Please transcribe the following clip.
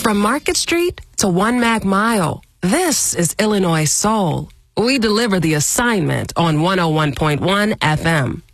From Market Street to 1 Mag Mile, this is Illinois Soul. We deliver the assignment on 101.1 FM.